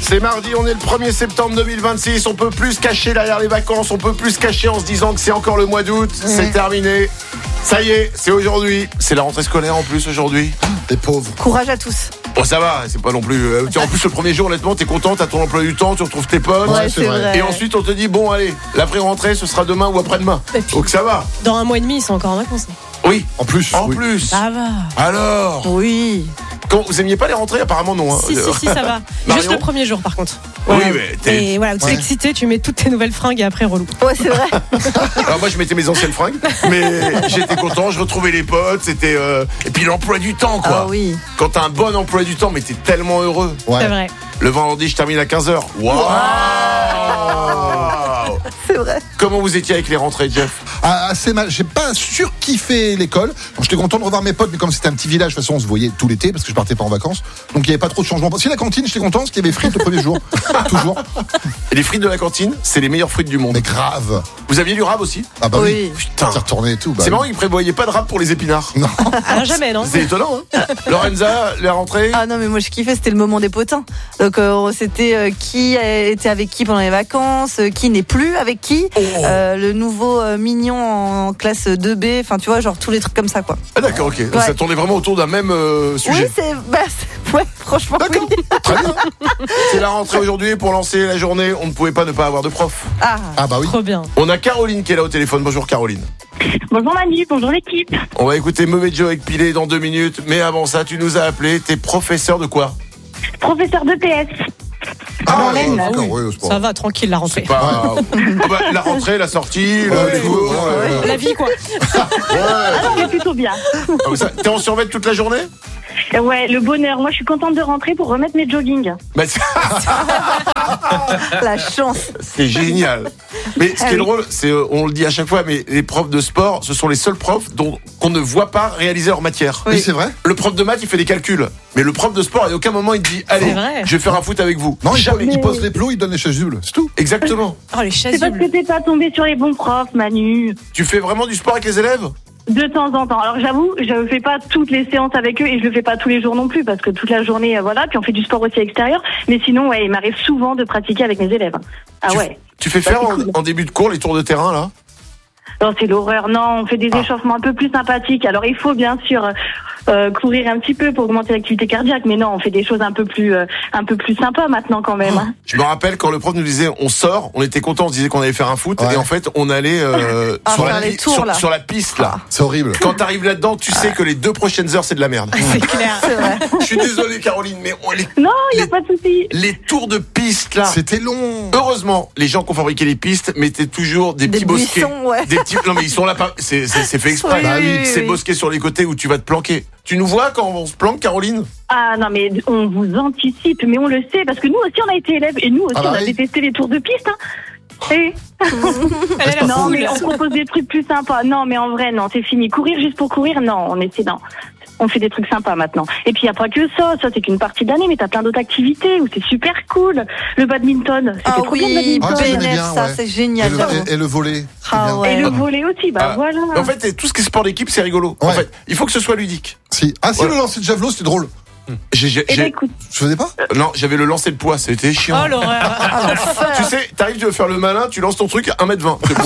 C'est mardi, on est le 1er septembre 2026. On peut plus se cacher derrière les vacances. On peut plus se cacher en se disant que c'est encore le mois d'août. C'est terminé. Ça y est, c'est aujourd'hui. C'est la rentrée scolaire en plus aujourd'hui. Les pauvres. Courage à tous. Bon, ça va, c'est pas non plus. En plus, le premier jour, honnêtement, t'es content, t'as ton emploi du temps, tu retrouves tes potes. Ouais, c'est vrai. Et ensuite, on te dit, bon, allez, la vraie rentrée, ce sera demain ou après-demain. Donc ça va. Dans un mois et demi, ils sont encore en vacances. Oui. En plus. En oui. plus. Ça va. Alors, Oui. vous aimiez pas les rentrées? Apparemment, non. Hein. Si, ça va. Marion. Juste le premier jour, par contre. Oui, mais t'es. Et voilà, tu es excité, tu mets toutes tes nouvelles fringues et après relou. Ouais, c'est vrai. Alors moi je mettais mes anciennes fringues, mais j'étais content, je retrouvais les potes, c'était et puis l'emploi du temps quoi. Ah oui. Quand t'as un bon emploi du temps, mais t'es tellement heureux. Ouais. C'est vrai. Le vendredi je termine à 15h. Waouh. C'est vrai. Comment vous étiez avec les rentrées, Jeff? Assez mal. J'ai pas surkiffé l'école. Donc, j'étais content de revoir mes potes, mais comme c'était un petit village, de toute façon on se voyait tout l'été parce que je partais pas en vacances. Donc il y avait pas trop de changements. Si la cantine, j'étais content parce qu'il y avait frites le premier jour. Toujours. Et les frites de la cantine, c'est les meilleures frites du monde. Mais grave. Vous aviez du rab aussi? Ah bah oui. Oui. Putain. C'est retourné et tout. Bah, C'est oui. marrant, ils prévoyaient pas de rab pour les épinards. Non. Alors jamais, non? C'est étonnant, hein. Lorenza, la rentrée? Ah non, mais moi je kiffais, c'était le moment des potins. Donc c'était qui était avec qui pendant les vacances, qui n'est plus avec qui, le nouveau mignon en classe 2B, enfin tu vois, genre tous les trucs comme ça quoi. Ah d'accord, ok. Donc Ouais. ça tournait vraiment autour d'un même sujet. Oui, ouais, franchement. D'accord, Oui. très bien. C'est la rentrée aujourd'hui. Pour lancer la journée, on ne pouvait pas ne pas avoir de prof. Ah, Ah bah oui. Trop bien. On a Caroline qui est là au téléphone. Bonjour Caroline. Bonjour Manu, bonjour l'équipe. On va écouter Mauvais Joe avec Pilé dans 2 minutes. Mais avant ça, tu nous as appelé. T'es professeur de quoi? Professeur de PS. Ah, Laine. d'accord, oui. oui, c'est pas- Ça va, tranquille, la rentrée. Pas... Ah bah, la rentrée, la sortie, les cours. La vie, quoi. Ah non, mais plutôt bien. Ah, ça, t'es en survêt toute la journée? Ouais, le bonheur. Moi, je suis contente de rentrer pour remettre mes joggings. Bah, la chance. c'est génial. Mais ce qui est drôle, c'est, on le dit à chaque fois, mais les profs de sport, ce sont les seuls profs qu'on ne voit pas réaliser leur matière. Oui, c'est vrai. Le prof de maths, il fait des calculs. Mais le prof de sport, à aucun moment, il dit allez, C'est vrai. je vais faire un foot avec vous. Non, Jamais. il pose les plots, il donne les chasubles. C'est tout. Exactement. Oh, les C'est parce que chasubles. t'es pas tombé sur les bons profs, Manu. Tu fais vraiment du sport avec les élèves? De temps en temps. Alors j'avoue, je fais pas toutes les séances avec eux et je le fais pas tous les jours non plus parce que toute la journée, voilà. Puis on fait du sport aussi à l'extérieur. Mais sinon, ouais, il m'arrive souvent de pratiquer avec mes élèves. Ah ouais. Tu fais Ça, faire c'est cool. en début de cours les tours de terrain, là? Non, c'est l'horreur. Non, on fait des échauffements un peu plus sympathiques. Alors il faut bien sûr courir un petit peu pour augmenter l'activité cardiaque, mais non, on fait des choses un peu plus sympas maintenant quand même. Hein. Je me rappelle quand le prof nous disait on sort, on était content, on se disait qu'on allait faire un foot, Ouais. et en fait on allait faire les tours, là. sur la piste là. C'est horrible. Quand t'arrives là-dedans, tu sais que les 2 prochaines heures c'est de la merde. C'est clair. C'est vrai. Je suis désolé Caroline, mais Non, il y a pas de souci. les tours de piste là. C'était long. Heureusement, les gens qui ont fabriqué les pistes mettaient toujours des petits bosquets. buissons, ouais. Des petits... Non mais ils sont là, c'est fait exprès. Oui, Bah oui. Ces bosquets sur les côtés où tu vas te planquer. Tu nous vois quand on se planque, Caroline? Ah non, mais on vous anticipe, mais on le sait, parce que nous aussi on a été élèves, et nous aussi Ah bah on a oui. détesté les tours de piste. Hein. Et... Elle est la non, foule. mais on propose des trucs plus sympas. Non, mais en vrai, non, c'est fini. Courir juste pour courir, non, on essaie non. On fait des trucs sympas maintenant. Et puis il n'y a pas que ça c'est qu'une partie de l'année, mais t'as plein d'autres activités où c'est super cool. Le badminton, c'était Ah trop bien le oui, badminton. Ah, j'aimais BNF, bien, ça ouais. c'est Et génial. le, j'avoue. et le volet. c'est Ah bien. ouais. Et le volley aussi, bah Ah. voilà. En fait, tout ce qui est sport d'équipe, c'est rigolo. En Ouais. fait, il faut que ce soit ludique. Si. Ah si, Ouais. le lancer de javelot, c'était drôle. Et bah écoute, Je faisais pas. Non, j'avais le lancer de poids, c'était chiant. Oh, l'horreur. Tu sais, t'arrives, tu veux faire le malin, tu lances ton truc à 1m20. C'est bon.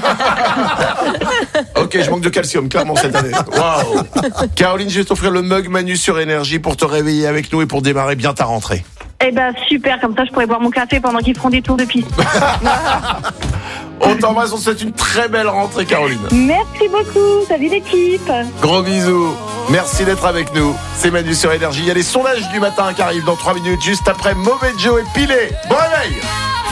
Ok, je manque de calcium, clairement, cette année. Waouh. Caroline, je vais t'offrir le mug Manu sur Énergie pour te réveiller avec nous et pour démarrer bien ta rentrée. eh ben super, comme ça je pourrais boire mon café pendant qu'ils feront des tours de piste. On t'embrasse, on te souhaite une très belle rentrée, Caroline. Merci beaucoup, salut l'équipe. Gros bisous. Merci d'être avec nous. C'est Manu sur Énergie. Il y a les sondages du matin qui arrivent dans 3 minutes, juste après Mauvais Joe et Pilé. Bon réveil.